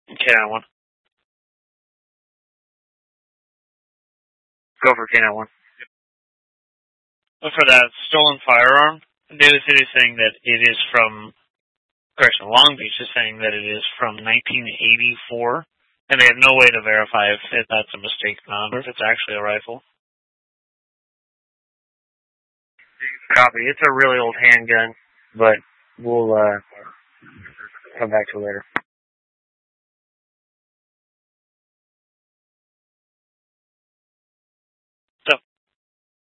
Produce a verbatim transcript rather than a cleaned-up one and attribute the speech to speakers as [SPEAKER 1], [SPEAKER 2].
[SPEAKER 1] K nine one. Go for K nine one. For that stolen firearm, Daly City is saying that it is from, correction, Long Beach is saying that it is from nineteen eighty-four, and they have no way to verify if, if that's a mistake or not, or if it's actually a rifle. Copy. It's a really old handgun, but we'll uh, come back to it later.